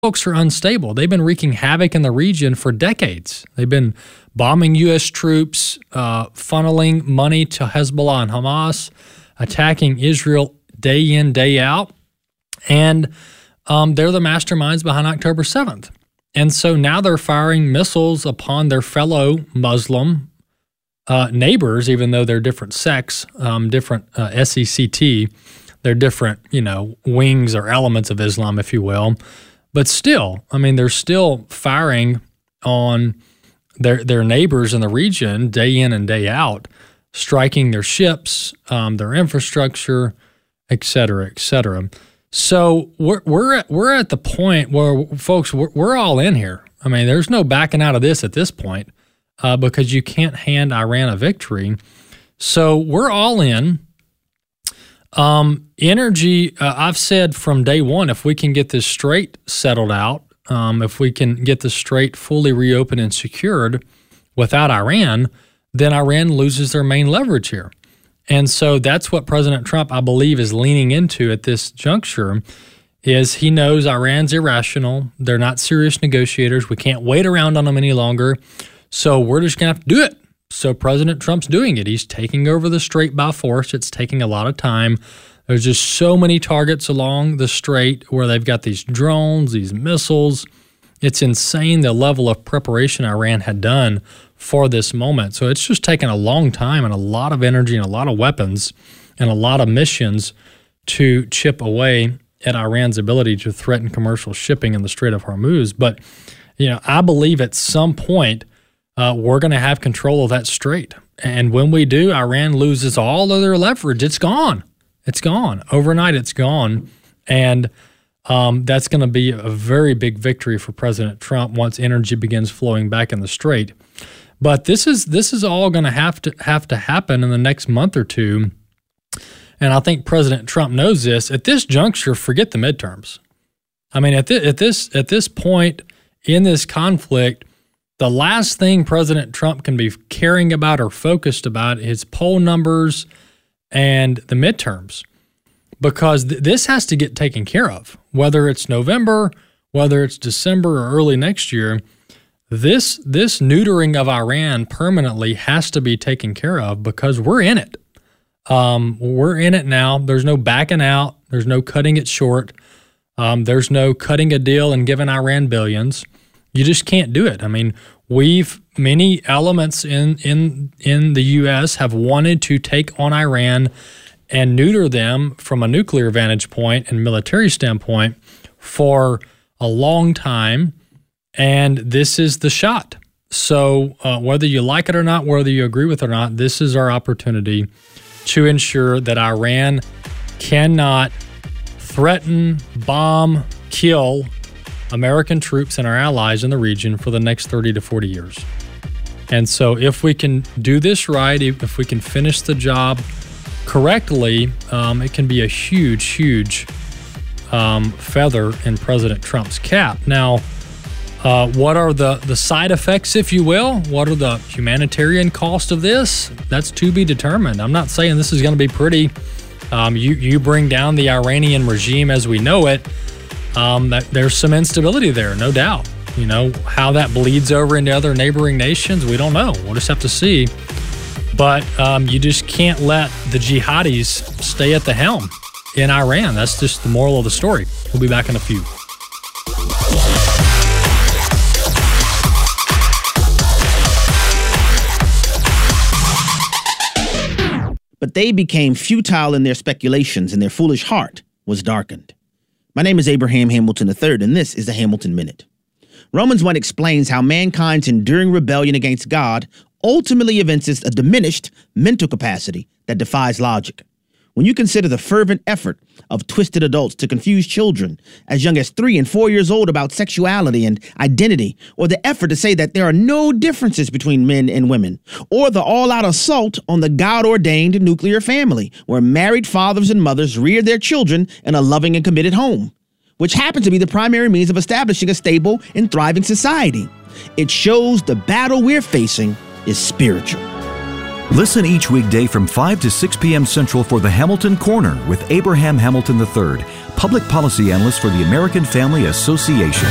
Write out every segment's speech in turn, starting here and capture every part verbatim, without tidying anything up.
folks are unstable. They've been wreaking havoc in the region for decades. They've been bombing U S troops, uh, funneling money to Hezbollah and Hamas, attacking Israel day in, day out. And um, they're the masterminds behind October seventh. And so now they're firing missiles upon their fellow Muslim uh, neighbors, even though they're different sects, um, different uh, S E C T. They're different, you know, wings or elements of Islam, if you will. But still, I mean, they're still firing on their their neighbors in the region day in and day out, striking their ships, um, their infrastructure, et cetera, et cetera. So we're we're at, we're at the point where, folks, we're, we're all in here. I mean, there's no backing out of this at this point uh, because you can't hand Iran a victory. So we're all in. Um, energy, uh, I've said from day one, if we can get this Strait settled out, um, if we can get the Strait fully reopened and secured without Iran, then Iran loses their main leverage here. And so that's what President Trump, I believe, is leaning into at this juncture, is he knows Iran's irrational. They're not serious negotiators. We can't wait around on them any longer. So we're just going to have to do it. So President Trump's doing it. He's taking over the Strait by force. It's taking a lot of time. There's just so many targets along the Strait where they've got these drones, these missiles. It's insane the level of preparation Iran had done for this moment. So it's just taken a long time and a lot of energy and a lot of weapons and a lot of missions to chip away at Iran's ability to threaten commercial shipping in the Strait of Hormuz. But, you know, I believe at some point, Uh, we're going to have control of that strait. And when we do, Iran loses all of their leverage. It's gone. It's gone. Overnight, it's gone. And um, that's going to be a very big victory for President Trump once energy begins flowing back in the strait. But this is this is all going to have to have to happen in the next month or two. And I think President Trump knows this. At this juncture, forget the midterms. I mean, at, th- at this at this point in this conflict, the last thing President Trump can be caring about or focused about is poll numbers and the midterms, because th- this has to get taken care of. Whether it's November, whether it's December or early next year, this this neutering of Iran permanently has to be taken care of because we're in it. Um, we're in it now. There's no backing out. There's no cutting it short. Um, there's no cutting a deal and giving Iran billions. You just can't do it. I mean, we've many elements in in in the U S have wanted to take on Iran and neuter them from a nuclear vantage point and military standpoint for a long time, and this is the shot. So uh, whether you like it or not, whether you agree with it or not, this is our opportunity to ensure that Iran cannot threaten, bomb, kill American troops and our allies in the region for the next thirty to forty years. And so if we can do this right, if we can finish the job correctly, um, it can be a huge, huge um, feather in President Trump's cap. Now, uh, what are the, the side effects, if you will? What are the humanitarian cost of this? That's to be determined. I'm not saying this is going to be pretty. Um, you, you bring down the Iranian regime as we know it. Um, that there's some instability there, no doubt. You know, how that bleeds over into other neighboring nations, we don't know. We'll just have to see. But um, you just can't let the jihadis stay at the helm in Iran. That's just the moral of the story. We'll be back in a few. But they became futile in their speculations, and their foolish heart was darkened. My name is Abraham Hamilton the third, and this is the Hamilton Minute. Romans one explains how mankind's enduring rebellion against God ultimately evinces a diminished mental capacity that defies logic. When you consider the fervent effort of twisted adults to confuse children as young as three and four years old about sexuality and identity, or the effort to say that there are no differences between men and women, or the all-out assault on the God-ordained nuclear family, where married fathers and mothers rear their children in a loving and committed home, which happens to be the primary means of establishing a stable and thriving society. It shows the battle we're facing is spiritual. Listen each weekday from five to six p.m. Central for the Hamilton Corner with Abraham Hamilton the third, Public Policy Analyst for the American Family Association.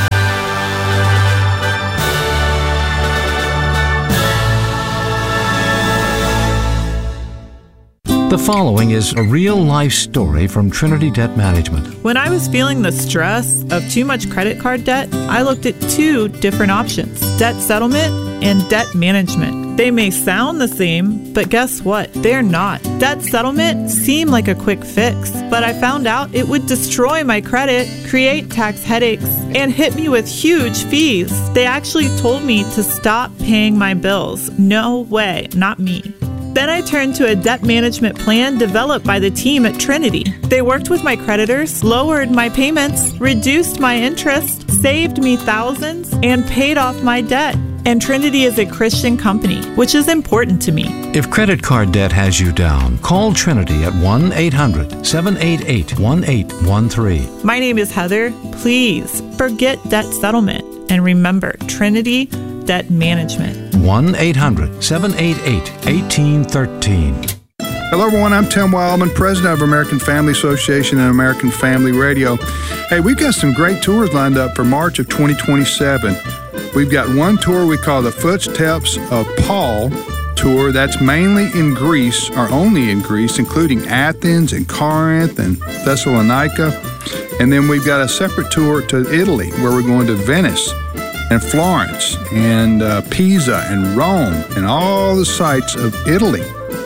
The following is a real-life story from Trinity Debt Management. When I was feeling the stress of too much credit card debt, I looked at two different options: debt settlement and debt management. They may sound the same, but guess what? They're not. Debt settlement seemed like a quick fix, but I found out it would destroy my credit, create tax headaches, and hit me with huge fees. They actually told me to stop paying my bills. No way, not me. Then I turned to a debt management plan developed by the team at Trinity. They worked with my creditors, lowered my payments, reduced my interest, saved me thousands, and paid off my debt. And Trinity is a Christian company, which is important to me. If credit card debt has you down, call Trinity at one eight hundred seven eight eight one eight one three. My name is Heather. Please forget debt settlement and remember Trinity Debt Management. one eight hundred seven eight eight one eight one three. Hello, everyone. I'm Tim Wildman, president of American Family Association and American Family Radio. Hey, we've got some great tours lined up for March of twenty twenty-seven. We've got one tour we call the Footsteps of Paul tour. That's mainly in Greece, or only in Greece, including Athens and Corinth and Thessalonica. And then we've got a separate tour to Italy, where we're going to Venice and Florence and uh, Pisa and Rome and all the sites of Italy.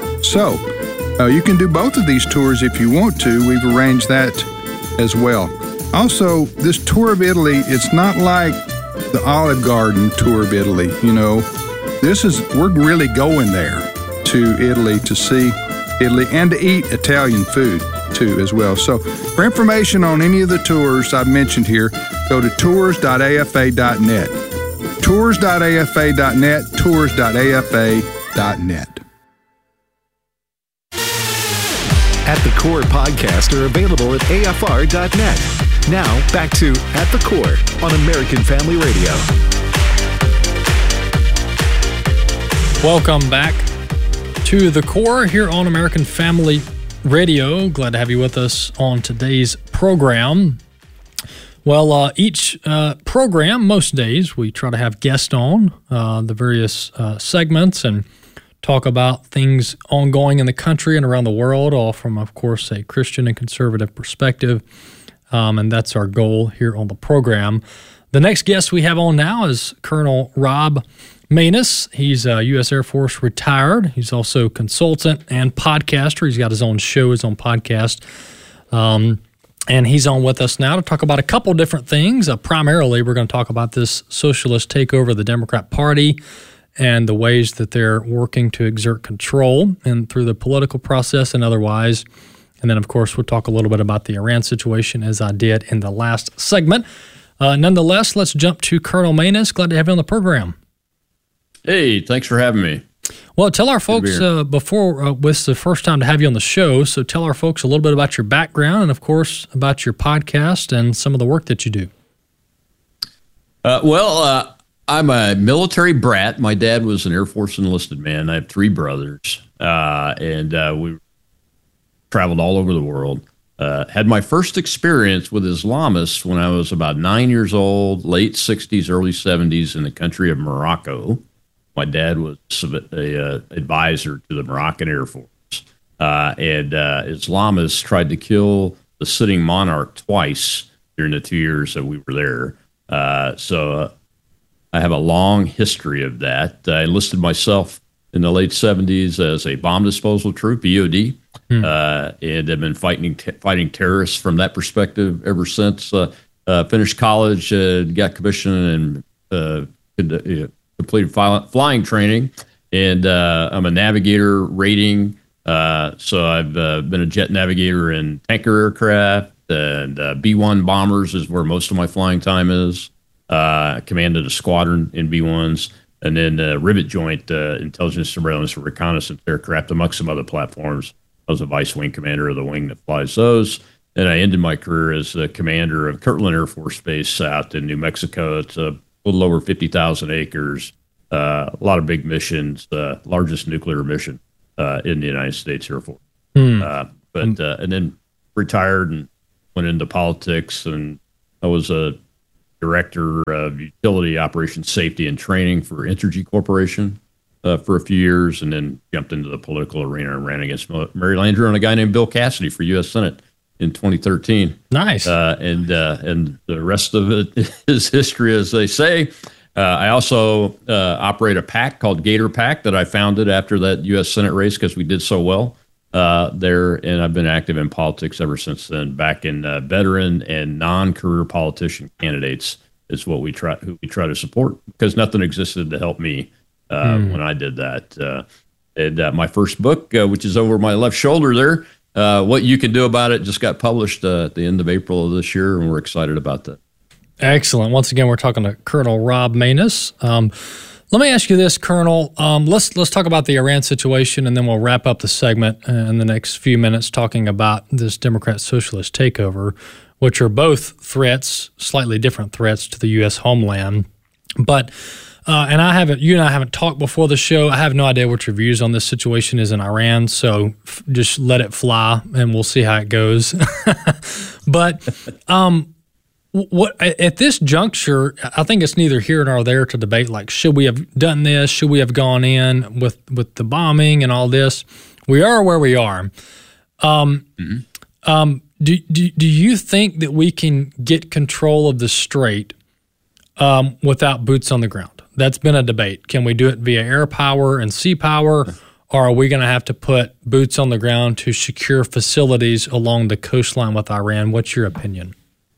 So uh, you can do both of these tours if you want to. We've arranged that as well. Also, this tour of Italy, it's not like the Olive Garden tour of Italy. You know, this is, we're really going there to Italy to see Italy and to eat Italian food too as well. So for information on any of the tours I've mentioned here, go to tours dot a f a dot net. tours dot a f a dot net, tours dot a f a dot net. At the Core podcasts are available at a f r dot net. Now, back to At the Core on American Family Radio. Welcome back to The Core here on American Family Radio. Glad to have you with us on today's program. Well, uh, each uh, program, most days, we try to have guests on uh, the various uh, segments and talk about things ongoing in the country and around the world, all from, of course, a Christian and conservative perspective. Um, and that's our goal here on the program. The next guest we have on now is Colonel Rob Maness. He's a U S Air Force retired. He's also consultant and podcaster. He's got his own show, his own podcast. Um, and he's on with us now to talk about a couple different things. Uh, primarily, we're going to talk about this socialist takeover of the Democrat Party and the ways that they're working to exert control and through the political process and otherwise. And then, of course, we'll talk a little bit about the Iran situation, as I did in the last segment. Uh, nonetheless, let's jump to Colonel Maness. Glad to have you on the program. Hey, thanks for having me. Well, tell our folks, uh, before uh, this is the first time to have you on the show, so tell our folks a little bit about your background and, of course, about your podcast and some of the work that you do. Uh, well, uh, I'm a military brat. My dad was an Air Force enlisted man. I have three brothers, uh, and uh, we traveled all over the world. Uh, had my first experience with Islamists when I was about nine years old, late sixties, early seventies, in the country of Morocco. My dad was a uh, advisor to the Moroccan Air Force, uh, and uh, Islamists tried to kill the sitting monarch twice during the two years that we were there. Uh, so uh, I have a long history of that. I enlisted myself in the late seventies as a bomb disposal troop, B O D, hmm. uh, and have been fighting t- fighting terrorists from that perspective ever since. Uh, uh, finished college, uh, got commissioned, and uh, could, uh, completed fly- flying training, and uh, I'm a navigator rating. Uh, so I've uh, been a jet navigator in tanker aircraft, and uh, B one bombers is where most of my flying time is. Uh, commanded a squadron in B ones. And then uh, rivet joint uh, intelligence, surveillance, and reconnaissance aircraft, amongst some other platforms. I was a vice wing commander of the wing that flies those. And I ended my career as the commander of Kirtland Air Force Base out in New Mexico. It's a little over fifty thousand acres, uh, a lot of big missions, uh, largest nuclear mission uh, in the United States Air Force. Hmm. Uh, but uh, and then retired and went into politics, and I was a director of utility operations safety and training for Entergy Corporation uh, for a few years, and then jumped into the political arena and ran against Mary Landrieu and a guy named Bill Cassidy for U S Senate in twenty thirteen. Nice. Uh, and uh, and the rest of it is history, as they say. Uh, I also uh, operate a PAC called Gator PAC that I founded after that U S Senate race because we did so well uh, there. And I've been active in politics ever since then. Back in uh, veteran and non-career politician candidates is what we try who we try to support, because nothing existed to help me uh, mm. when I did that. Uh, and uh, my first book, uh, which is over my left shoulder there, uh, What You Can Do About It, just got published uh, at the end of April of this year, and we're excited about that. Excellent. Once again, we're talking to Colonel Rob Maness. Um, let me ask you this, Colonel. Um, let's let's talk about the Iran situation, and then we'll wrap up the segment in the next few minutes talking about this Democrat socialist takeover, which are both threats, slightly different threats to the U S homeland. But uh, and I haven't, you and I haven't talked before the show. I have no idea what your views on this situation is in Iran, so f- just let it fly, and we'll see how it goes. But um, What at this juncture, I think it's neither here nor there to debate. Like, should we have done this? Should we have gone in with, with the bombing and all this? We are where we are. Um, mm-hmm. um, do, do do you think that we can get control of the strait um, without boots on the ground? That's been a debate. Can we do it via air power and sea power, or are we going to have to put boots on the ground to secure facilities along the coastline with Iran? What's your opinion?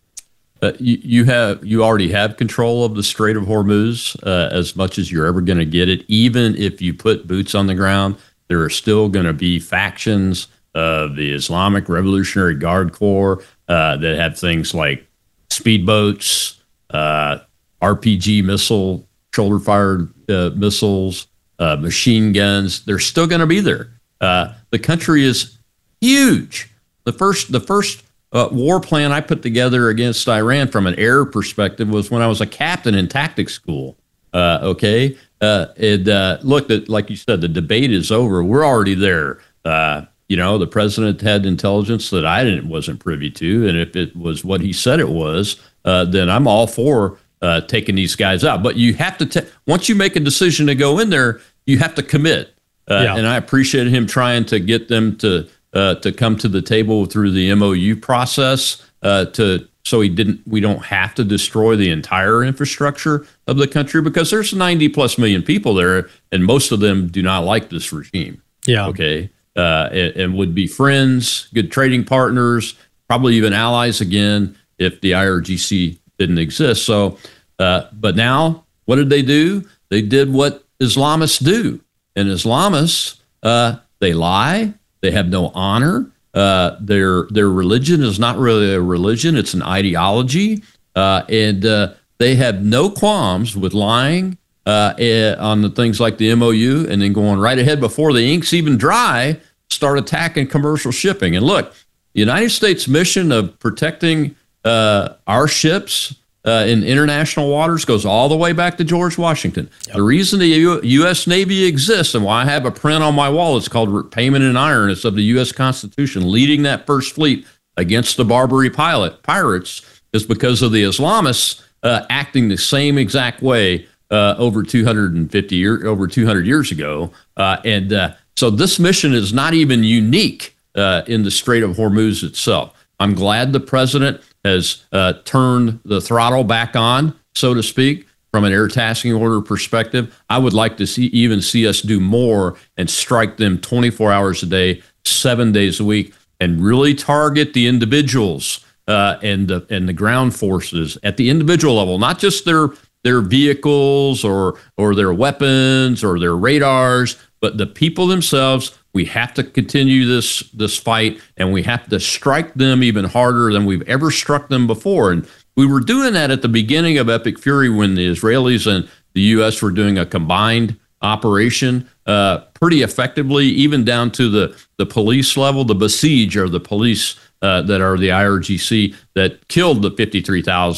Uh, you, you have you already have control of the Strait of Hormuz uh, as much as you're ever going to get it. Even if you put boots on the ground, there are still going to be factions of the Islamic Revolutionary Guard Corps uh, that have things like speedboats, uh, R P G missile, shoulder-fired uh, missiles, uh, machine guns. They're still going to be there. Uh, the country is huge. The first, the first. Uh, war plan I put together against Iran from an air perspective was when I was a captain in tactics school. Uh, okay. Uh, and uh, look, the, like you said, the debate is over. We're already there. Uh, you know, the president had intelligence that I didn't wasn't privy to. And if it was what he said it was, uh, then I'm all for uh, taking these guys out. But you have to, t- once you make a decision to go in there, you have to commit. Uh, yeah. And I appreciated him trying to get them to, Uh, to come to the table through the M O U process, uh, to so he didn't. We don't have to destroy the entire infrastructure of the country, because there's ninety plus million people there, and most of them do not like this regime. Yeah. Okay. Uh, and, and would be friends, good trading partners, probably even allies again if the I R G C didn't exist. So, uh, but now what did they do? They did what Islamists do, and Islamists uh, they lie. They have no honor. Uh, their their religion is not really a religion; it's an ideology, uh, and uh, they have no qualms with lying uh, on the things like the M O U, and then going right ahead before the ink's even dry, start attacking commercial shipping. And look, the United States mission of protecting uh, our ships uh, in international waters goes all the way back to George Washington. Yep. The reason the U- U.S. Navy exists, and why I have a print on my wall, it's called Payment in Iron. It's of the U S. Constitution, leading that first fleet against the Barbary pilot pirates, is because of the Islamists uh, acting the same exact way uh, over two hundred fifty years, over two hundred years ago. Uh, and uh, so this mission is not even unique uh, in the Strait of Hormuz itself. I'm glad the president has uh, turned the throttle back on, so to speak, from an air tasking order perspective. I would like to see even see us do more and strike them twenty-four hours a day, seven days a week, and really target the individuals uh, and the and the ground forces at the individual level, not just their their vehicles or or their weapons or their radars, but the people themselves. We have to continue this this fight, and we have to strike them even harder than we've ever struck them before. And we were doing that at the beginning of Epic Fury when the Israelis and the U S were doing a combined operation uh, pretty effectively, even down to the, the police level. The Besiege are the police uh, that are the I R G C that killed the fifty-three thousand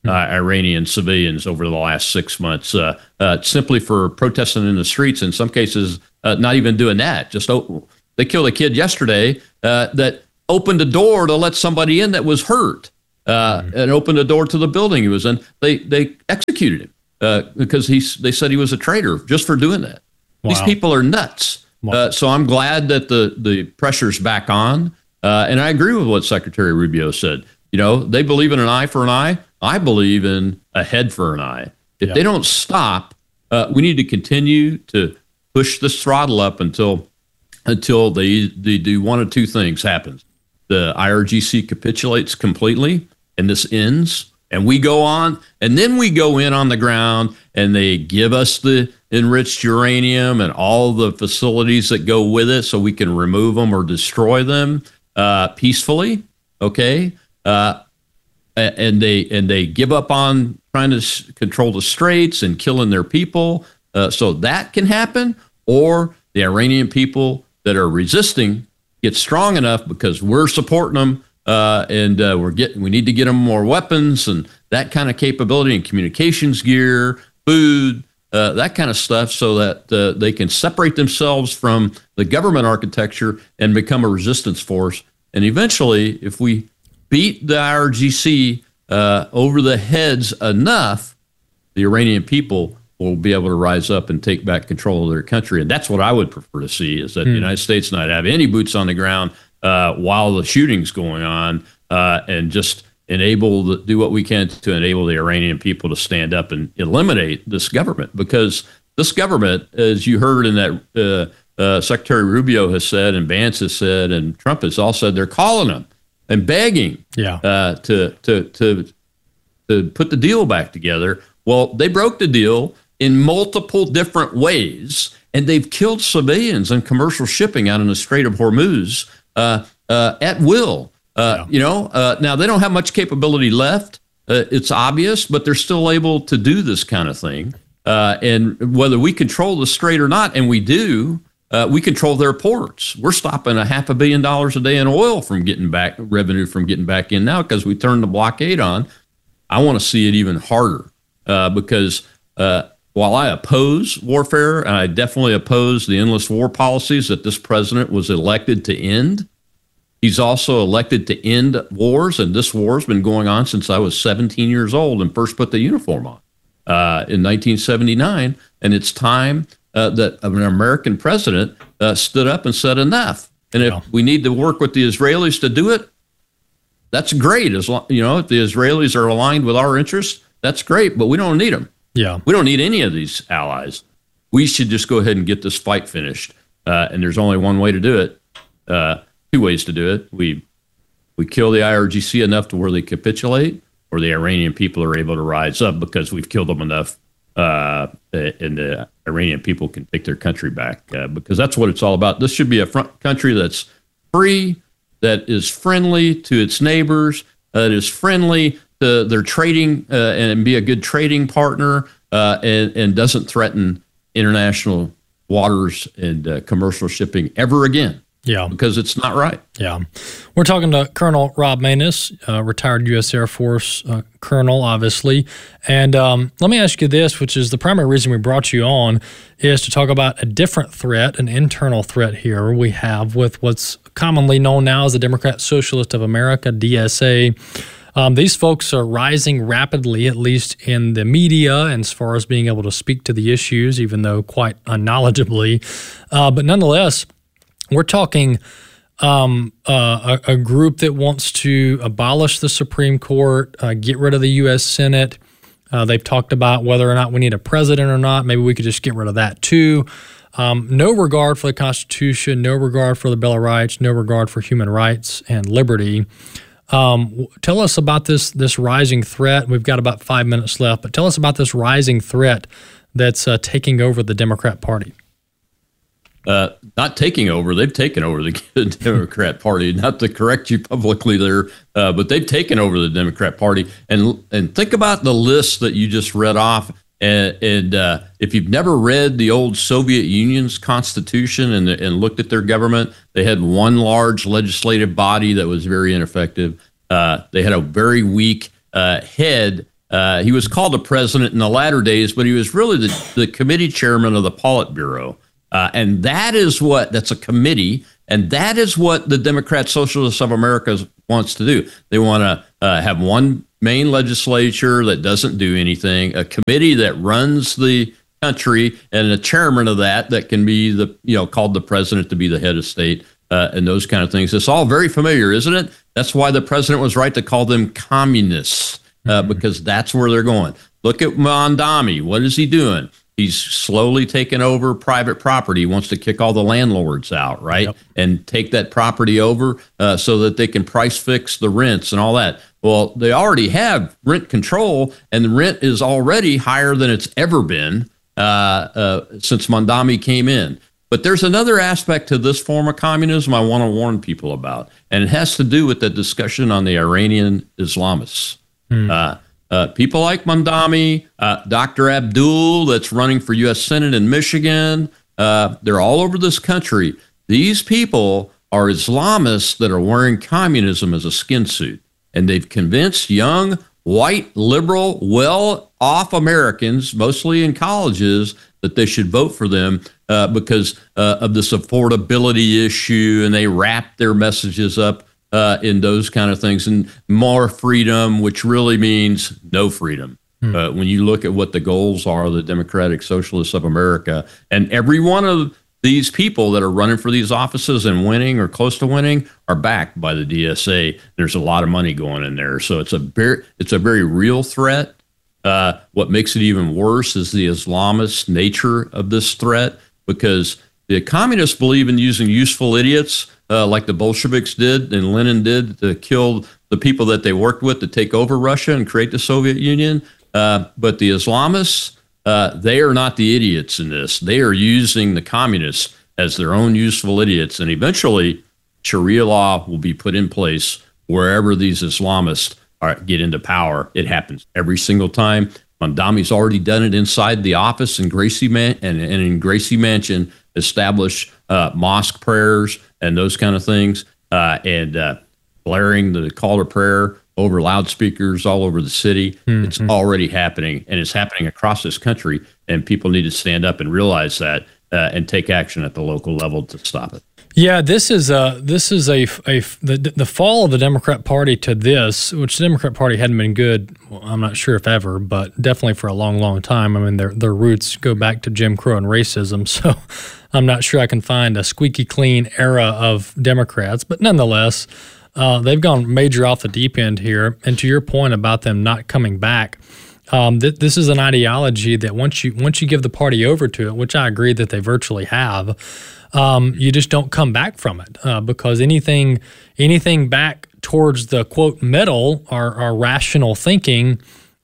uh, Iranian civilians over the last six months, uh, uh, simply for protesting in the streets. In some cases, uh, not even doing that. Just oh, they killed a kid yesterday uh, that opened a door to let somebody in that was hurt, uh, mm-hmm. and opened a door to the building he was in. They they executed him uh, because he they said he was a traitor just for doing that. Wow. These people are nuts. Wow. Uh, so I'm glad that the the pressure's back on, uh, and I agree with what Secretary Rubio said. You know, they believe in an eye for an eye. I believe in a head for an eye. If yeah. they don't stop, uh, we need to continue to push this throttle up until until they, they do one of two things happens. The I R G C capitulates completely, and this ends, and we go on, and then we go in on the ground, and they give us the enriched uranium and all the facilities that go with it so we can remove them or destroy them uh, peacefully, okay? Uh, and they and they give up on trying to s- control the straits and killing their people. Uh, so that can happen, or the Iranian people that are resisting get strong enough because we're supporting them, uh, and uh, we're getting we need to get them more weapons and that kind of capability and communications gear, food, uh, that kind of stuff, so that uh, they can separate themselves from the government architecture and become a resistance force. And eventually, if we beat the I R G C uh, over the heads enough, the Iranian people will be able to rise up and take back control of their country. And that's what I would prefer to see, is that mm. the United States not have any boots on the ground uh, while the shooting's going on, uh, and just enable the, do what we can to enable the Iranian people to stand up and eliminate this government. Because this government, as you heard in that uh, uh, Secretary Rubio has said, and Vance has said, and Trump has all said, they're calling them and begging yeah. uh, to to to to put the deal back together. Well, they broke the deal in multiple different ways, and they've killed civilians and commercial shipping out in the Strait of Hormuz uh, uh, at will. Uh, yeah. You know, uh, now they don't have much capability left. Uh, it's obvious, but they're still able to do this kind of thing. Uh, and whether we control the strait or not, and we do, Uh, we control their ports. We're stopping a half a billion dollars a day in oil from getting back, revenue from getting back in now because we turned the blockade on. I want to see it even harder uh, because uh, while I oppose warfare, and I definitely oppose the endless war policies that this president was elected to end, he's also elected to end wars, and this war has been going on since I was seventeen years old and first put the uniform on uh, in nineteen seventy-nine, and it's time Uh, that an American president uh, stood up and said enough. And if yeah. we need to work with the Israelis to do it, that's great. As long, you know, if the Israelis are aligned with our interests, that's great. But we don't need them. Yeah, we don't need any of these allies. We should just go ahead and get this fight finished. Uh, and there's only one way to do it. Uh, two ways to do it. We we kill the I R G C enough to where they capitulate, or the Iranian people are able to rise up because we've killed them enough. Uh, and the Iranian people can take their country back, uh, because that's what it's all about. This should be a front country that's free, that is friendly to its neighbors, uh, that is friendly to their trading, uh, and be a good trading partner, uh, and, and doesn't threaten international waters and uh, commercial shipping ever again. Yeah. Because it's not right. Yeah. We're talking to Colonel Rob Maness, uh, retired U S Air Force uh, colonel, obviously. And um, let me ask you this, which is the primary reason we brought you on, is to talk about a different threat, an internal threat here we have with what's commonly known now as the Democrat Socialist of America, D S A. Um, these folks are rising rapidly, at least in the media, and as far as being able to speak to the issues, even though quite unknowledgeably. Uh, but nonetheless, we're talking um, uh, a, a group that wants to abolish the Supreme Court, uh, get rid of the U S Senate. Uh, they've talked about whether or not we need a president or not. Maybe we could just get rid of that too. Um, no regard for the Constitution, no regard for the Bill of Rights, no regard for human rights and liberty. Um, tell us about this this rising threat. We've got about five minutes left, but tell us about this rising threat that's uh, taking over the Democrat Party. Uh, not taking over. They've taken over the Democrat Party. Not to correct you publicly there, uh, but they've taken over the Democrat Party. And and think about the list that you just read off. And, and uh, if you've never read the old Soviet Union's constitution and, and looked at their government, they had one large legislative body that was very ineffective. Uh, they had a very weak uh, head Uh, he was called a president in the latter days, but he was really the, the committee chairman of the Politburo. Uh, and that is what, that's a committee, and that is what the Democrat Socialists of America wants to do. They want to uh, have one main legislature that doesn't do anything, a committee that runs the country, and a chairman of that that can be the, you know, called the president to be the head of state, uh, and those kind of things. It's all very familiar, isn't it? That's why the president was right to call them communists, uh, mm-hmm. because that's where they're going. Look at Mondami. What is he doing? He's slowly taken over private property. He wants to kick all the landlords out, right? Yep. And take that property over uh, so that they can price fix the rents and all that. Well, they already have rent control, and the rent is already higher than it's ever been uh, uh, since Mondami came in. But there's another aspect to this form of communism I want to warn people about, and it has to do with the discussion on the Iranian Islamists. Hmm. Uh, Uh, people like Mondami, uh, Doctor Abdul, that's running for U S Senate in Michigan, uh, they're all over this country. These people are Islamists that are wearing communism as a skin suit. And they've convinced young, white, liberal, well-off Americans, mostly in colleges, that they should vote for them uh, because uh, of this affordability issue. And they wrap their messages up Uh, in those kind of things, and more freedom, which really means no freedom. Hmm. Uh, when you look at what the goals are of the Democratic Socialists of America, and every one of these people that are running for these offices and winning or close to winning are backed by the D S A. There's a lot of money going in there, so it's a very, it's a very real threat. Uh, what makes it even worse is the Islamist nature of this threat, because the communists believe in using useful idiots Uh, like the Bolsheviks did and Lenin did to kill the people that they worked with to take over Russia and create the Soviet Union. Uh, but the Islamists, uh, they are not the idiots in this. They are using the communists as their own useful idiots. And eventually, Sharia law will be put in place wherever these Islamists are, get into power. It happens every single time. Mondami's already done it inside the office in Gracie Man- and, and in Gracie Mansion, established uh, mosque prayers and those kind of things, uh, and uh, blaring the call to prayer over loudspeakers all over the city. Mm-hmm. It's already happening, and it's happening across this country, and people need to stand up and realize that uh, and take action at the local level to stop it. Yeah, this is a this is a, a the the fall of the Democrat Party to this, which the Democrat Party hadn't been good. Well, I'm not sure if ever, but definitely for a long, long time. I mean, their their roots go back to Jim Crow and racism. So I'm not sure I can find a squeaky clean era of Democrats, but nonetheless, uh, they've gone major off the deep end here. And to your point about them not coming back, um, th- this is an ideology that once you once you give the party over to it, which I agree that they virtually have. Um, you just don't come back from it uh, because anything anything back towards the quote middle or, or rational thinking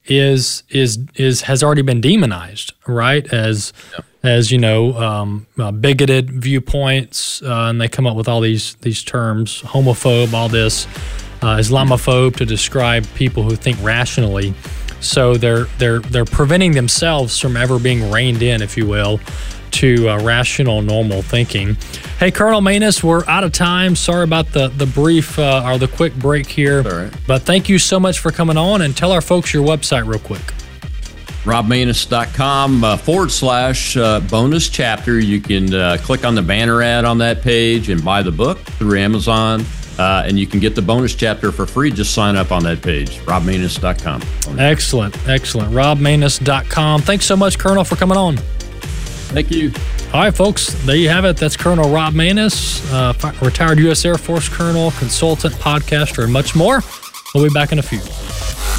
is is is has already been demonized, right? As yeah. as you know, um, uh, bigoted viewpoints, uh, and they come up with all these these terms, homophobe, all this, uh, Islamophobe to describe people who think rationally. So they're they're they're preventing themselves from ever being reined in, if you will, to uh, rational, normal thinking. Hey, Colonel Maness, we're out of time. Sorry about the the brief uh, or the quick break here. All right. But thank you so much for coming on, and tell our folks your website real quick. rob maness dot com uh, forward slash uh, bonus chapter. You can uh, click on the banner ad on that page and buy the book through Amazon. Uh, and you can get the bonus chapter for free. Just sign up on that page, rob maness dot com. Excellent, excellent. rob maness dot com. Thanks so much, Colonel, for coming on. Thank you. All right, folks, there you have it. That's Colonel Rob Maness, uh, retired U S Air Force colonel, consultant, podcaster, and much more. We'll be back in a few.